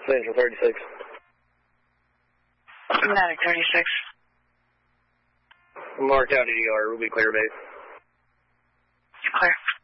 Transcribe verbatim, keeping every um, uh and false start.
Central thirty-six. Atlantic thirty-six. Mark out E R, we'll be clear base. Clear.